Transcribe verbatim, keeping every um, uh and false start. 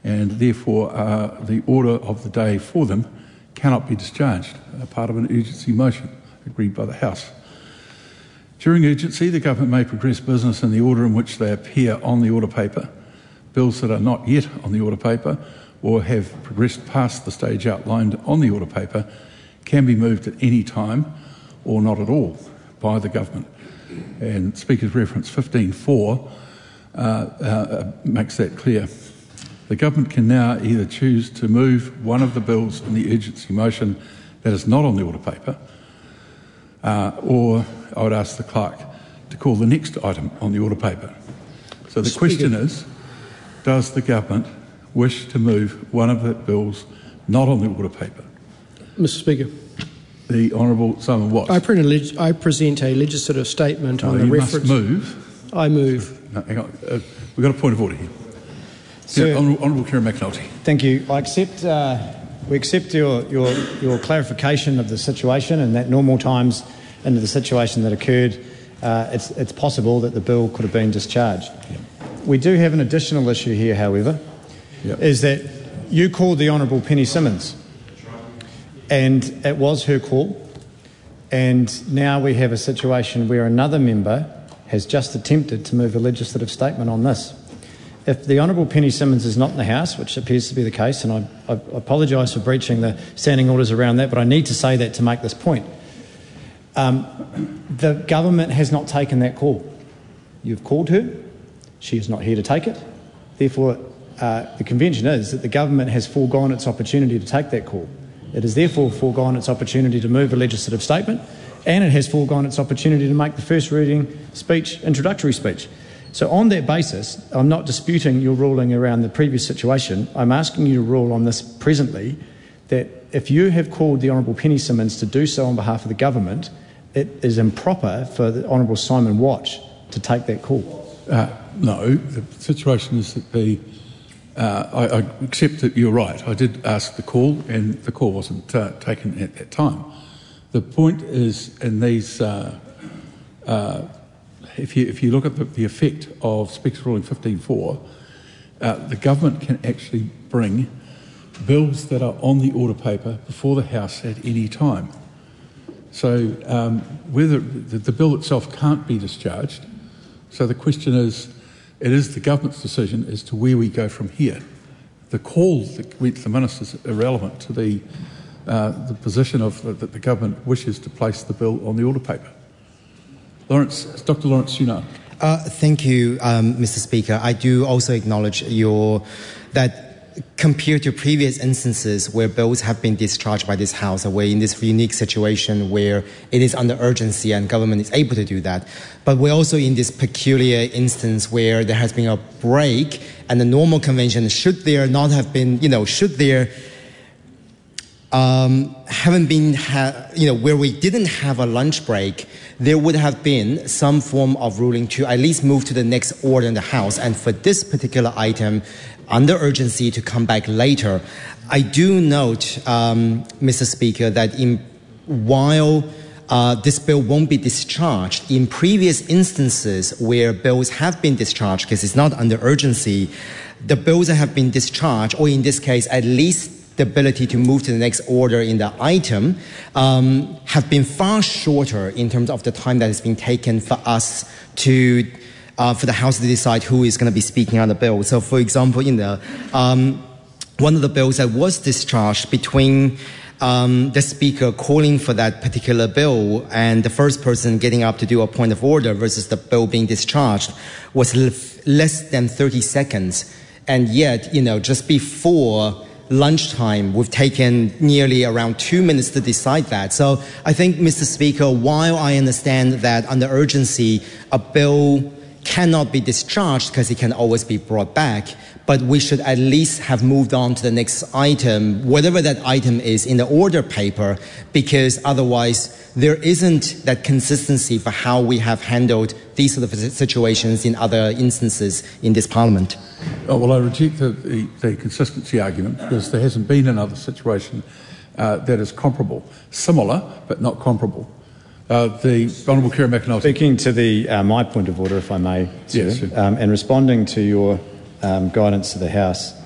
and therefore uh, the order of the day for them cannot be discharged, a part of an urgency motion agreed by the House. During urgency, the government may progress business in the order in which they appear on the order paper. Bills that are not yet on the order paper or have progressed past the stage outlined on the order paper can be moved at any time or not at all by the government. And Speaker's reference fifteen four uh, uh, makes that clear. The government can now either choose to move one of the bills in the urgency motion that is not on the order paper, uh, or I would ask the clerk to call the next item on the order paper. So the Speaker. question is, does the government wish to move one of the bills not on the order paper? Mister Speaker. The Honourable Simon Watts. I, pre- leg- I present a legislative statement no, on the you reference. Must move. I move. No, hang on. Uh, we've got a point of order here. Sir, yeah, Honourable, Honourable Kieran McAnulty. Thank you. I accept. Uh, we accept your, your your clarification of the situation, and that normal times into the situation that occurred, uh, it's it's possible that the bill could have been discharged. Yeah. We do have an additional issue here, however, yeah. is that you called the Honourable Penny Simmons, and it was her call, and now we have a situation where another member has just attempted to move a legislative statement on this. If the Honourable Penny Simmons is not in the House, which appears to be the case, and I, I apologise for breaching the standing orders around that, but I need to say that to make this point, um, the government has not taken that call. You've called her. She is not here to take it. Therefore, uh, the convention is that the government has foregone its opportunity to take that call. It has therefore foregone its opportunity to move a legislative statement, and it has foregone its opportunity to make the first reading speech, introductory speech. So on that basis, I'm not disputing your ruling around the previous situation. I'm asking you to rule on this presently, that if you have called the Honourable Penny Simmons to do so on behalf of the government, it is improper for the Honourable Simon Watts to take that call. Uh, no, the situation is that the uh, I, I accept that you're right. I did ask the call, and the call wasn't uh, taken at that time. The point is, in these, uh, uh, if you if you look at the, the effect of Speaker's Ruling fifteen four, uh, the government can actually bring bills that are on the order paper before the House at any time. So um, whether the, the bill itself can't be discharged. So the question is, it is the government's decision as to where we go from here. The call that went to the minister is irrelevant to the uh, the position of uh, that the government wishes to place the bill on the order paper. Lawrence, Doctor Lawrence Sunak. Uh, thank you, um, Mister Speaker. I do also acknowledge your that. Compared to previous instances where bills have been discharged by this House, we're in this unique situation where it is under urgency and government is able to do that. But we're also in this peculiar instance where there has been a break, and the normal convention, should there not have been, you know, should there um, haven't been, ha- you know, where we didn't have a lunch break, there would have been some form of ruling to at least move to the next order in the House. And for this particular item, under urgency to come back later. I do note, um, Mister Speaker, that in, while uh, this bill won't be discharged, in previous instances where bills have been discharged, because it's not under urgency, the bills that have been discharged, or in this case, at least the ability to move to the next order in the item, um, have been far shorter in terms of the time that has been taken for us to Uh, for the House to decide who is going to be speaking on the bill. So, for example, in the um, one of the bills that was discharged between um, the Speaker calling for that particular bill and the first person getting up to do a point of order versus the bill being discharged was l- less than thirty seconds. And yet, you know, just before lunchtime, we've taken nearly around two minutes to decide that. So I think, Mister Speaker, while I understand that under urgency, a bill cannot be discharged because it can always be brought back, but we should at least have moved on to the next item, whatever that item is in the order paper, because otherwise there isn't that consistency for how we have handled these sort of situations in other instances in this Parliament. Oh, well, I reject the, the, the consistency argument because there hasn't been another situation uh, that is comparable. Similar, but not comparable. Uh, the Honourable Kieran McAnulty. Speaking to the uh, my point of order, if I may, yes, sir, um, and responding to your um, guidance to the House,